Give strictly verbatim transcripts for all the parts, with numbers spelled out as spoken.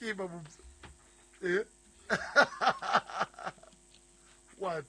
Okay, babu. Eh? What?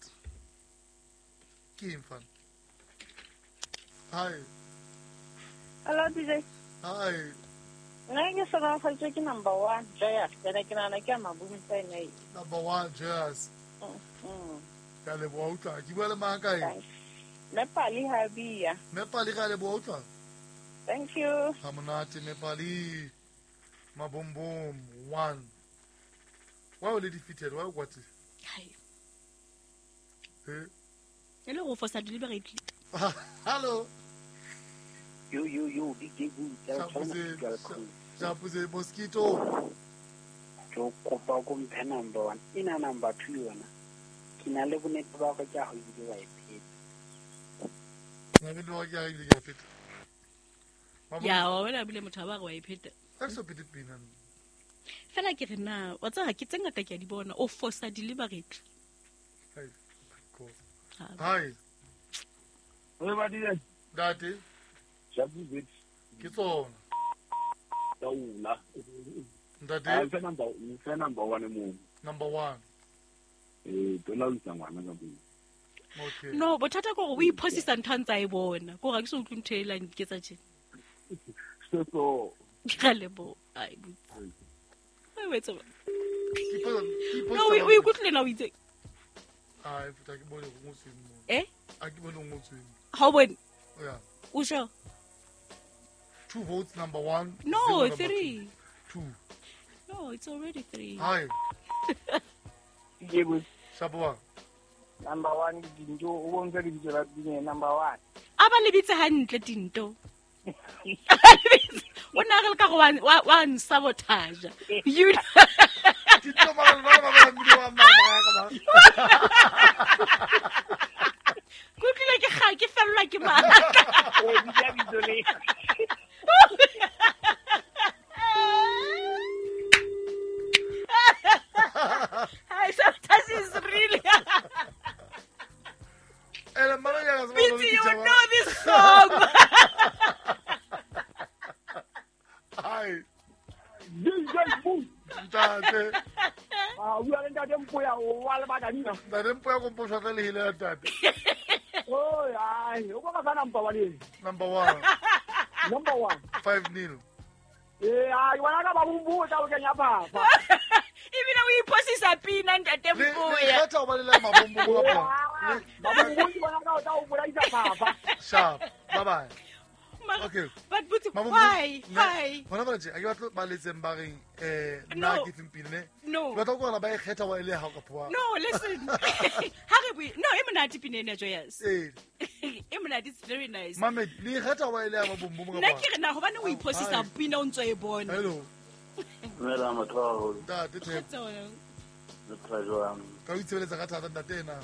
Kim fan. Hi. Hello, D J. Hi. I guess I'm going to number one, Jaya. Then I can get my boom say. Number one, Jazz. Kale bouta. Ki bua le makai. Nepali happy. Nepali kale bouta. Thank you. Hamonate Nepali. Ma boom boom. One. Why will it defeated? Why what? Hi. Eh? Hello, for sa deliberately. Hello. You, you, you, D J Boo. Japuze mosquito. Jo kopa go mphe number one. Ina number two yona. Kina le bonete ba go tja go ile wa ipheta. Na be no ya ile ya pheta. Ya wa wena bile motho ba go wa ipheta. Ka so pete pina. Fela ke rena wa tsa ke tsenga ta ke di bona o force delivery. Hi. Hi. Everybody there. Dati. Japuze. Ke tsona. Taula. Ndati. I say number, you say number one mo. Number one. Eh, to la utsa ngwana ka bo. Okay. No, bothata go o iphosisa ntantsa e bona. Go ga ke so utlunthela nketsa tsheng. So so. Gale bo. Ai bu. Ai wetsa. No, No, we we kutlele na o itse. Ai, futa ke bone go ngotse mo. Eh? A ke bone ngotse. How when? Yeah. O sure? Two votes, number one. No, three. Two. No, it's already three. Hi. Ke bo. Sabwa. Number one dinjo o bontsha di dira di number one. Aba le bitse hantle dinto. O na re ka go wa wa sabotage. You Dinto ba ba ba ba mi wa ma ba ka ba. Go tlile ke ga ke fellwa ke maka. O di ja di dole. Hi, sabotage is really. And mama ya ga Bitty, you know this song. Hi. This just boom. Ntate. Ah, we are ntate mpoya o wa le ba ka dina. Ntate mpoya go mposha ka le hile ntate. Oh, ai, o ka ka number one. Number one. Number one. Five nil. Eh, ai, wala ka ba bumbu ta o kenya papa. Even we iphosisa pina ntate Le mpoya. kgetha o ba le la mabombo mo ka pona. Ba bumbu wala ka ta o bula isa papa. Sharp. Bye bye. Okay. But but Mabombo- why? Ne- Why? Hona ba tse a ke batla ba letseng ba reng eh No. nna ke tsimpile. No. Ba tla go la ba e kgetha wa ile ha ka poa. No, listen. Hare we no, emonati pinene joyous. Eh. Emonati is very nice. Mamed, le kgetha wa ile ha mabombo mo ka Nna pona. ke re na hobane o iphosisa pina o ntso e bona. Hello. Mela motho Da te te Tsona. le trajoang. ka o itsebeletsa ka thata ntate ena.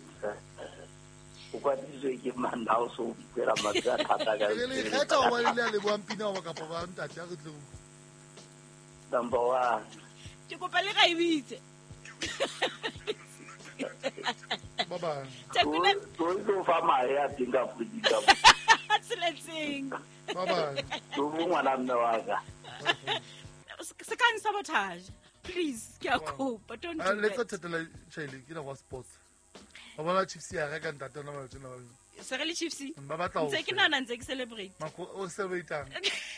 O kwa ditse ke manda o so pera matsa thata ka. Re le kgetha wa ile le boang pina wa ka poa ntate a re tle. Number one. Ke kopa le ga ibitse. Bye bye. Tsena Go go fa mai a tinga pudika. tseletseng. Bye bye. Go ngwana mme wa ka. Se kan sabotage. Please, ke a kopa, don't Ah, do let's that. tatela chile ke na wa sports. Ba bona chiefs ya ga ka ntate na ba tsena ba. Se re le chiefs. Ba batla o. Ntse ke nana ntse ke celebrate. Mako o celebrateang.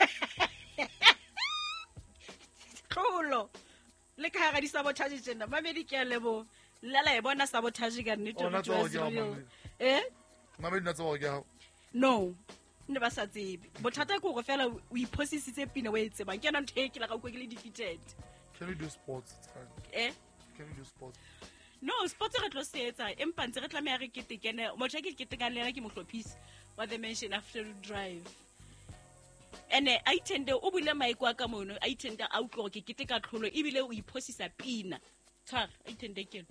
Tlolo. Le ka ga di sabotage tsena. Mamedi ke a lebo. Lala e bona sabotage ka nnete Ona go tsa o tswa ja serial. mamedi. Eh? Mamedi na tsa o ga. No. Ne ba sa tsebe. Bothata ke go fela o iphosisitse pina o e tsebang. Ke na nthe ke la ka utlwe ke le defeated. Can we do sports? It's fine. Eh? Can we do sports? No, sports re tlo se etsa. Empa ntse re tlameha re ketekene. Motho ke ketekang le yena ke mohlophisi wa the mention after drive. Ene a itende o bule maiko a ka mono, a itende a utlwa ke keteka tlholo ebile o iphosisa pina. Tshwara, a itende ke.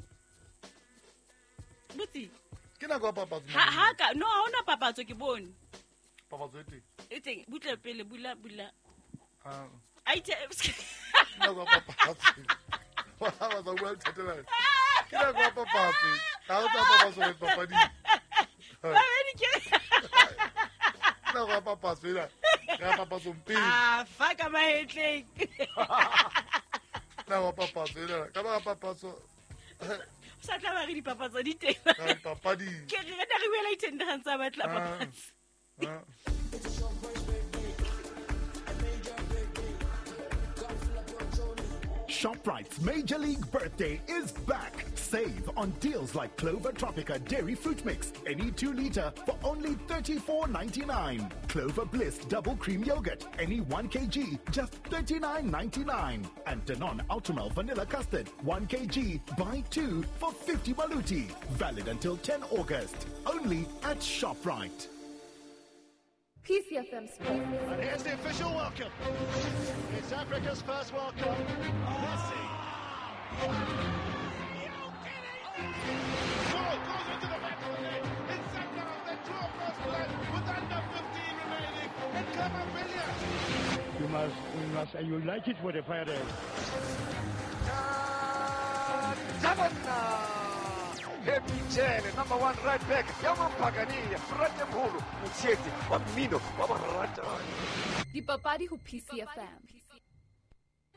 Butsi. Ke na go papa. Ha ha ka no ha ona papatso ke bone. Papa tswete. E teng butle pele bula bula. Ah. A ite Na go papa. Wa ba ba bua tatela. Ke na go papa. Ta o tsa papa so papa di. Ba bedi ke. Na go papa so ila. Ga papa so mpi. Ah, fuck am I hitting? na wa papatso ena ka ba papatso sa tla ba re dipapatso di teng ka papadi ke re na re wela itendegang tsa batla papatso ShopRite's Major League Birthday is back. Save on deals like Clover Tropica Dairy Fruit Mix, any two liter for only thirty-four ninety-nine. Clover Bliss Double Cream Yogurt, any one kilogram, just thirty-nine ninety-nine. And Danone Ultramel Vanilla Custard, one kilogram, buy two for fifty baluti. Valid until tenth August. Only at ShopRite. P C F M Sports. And here's the official welcome. It's Africa's first World Cup. Messi. Goal goes into the back of the net. It's Saka on the two of first blood with under fifteen remaining. And Camavillion. You must, you must, and you like it for the fire there. Epicene, number one right back, Yaman Pagania, Ratemhulu, Mutseti, Wamino, Wabarata. Dipapadi who P C F M.